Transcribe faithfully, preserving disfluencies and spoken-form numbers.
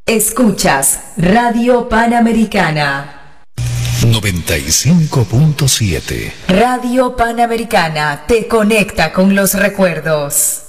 Escuchas Radio Panamericana. noventa y cinco punto siete. Radio Panamericana te conecta con los recuerdos.